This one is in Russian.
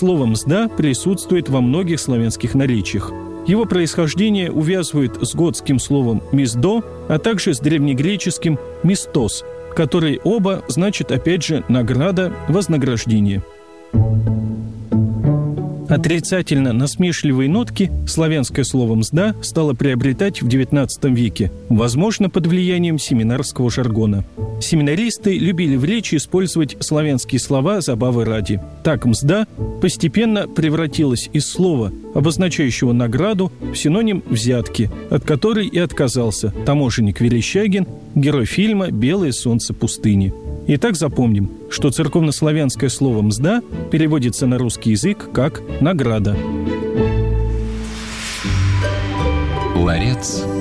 Слово «мзда» присутствует во многих славянских наречиях. Его происхождение увязывает с готским словом «миздо», а также с древнегреческим «мистос», которые оба значат, опять же, «награда», «вознаграждение». Отрицательно насмешливые нотки славянское слово «мзда» стало приобретать в XIX веке, возможно, под влиянием семинарского жаргона. Семинаристы любили в речи использовать славянские слова забавы ради. Так «мзда» постепенно превратилась из слова, обозначающего награду, в синоним «взятки», от которой и отказался таможенник Верещагин, герой фильма «Белое солнце пустыни». Итак, запомним, что церковнославянское слово «мзда» переводится на русский язык как «награда». Ларец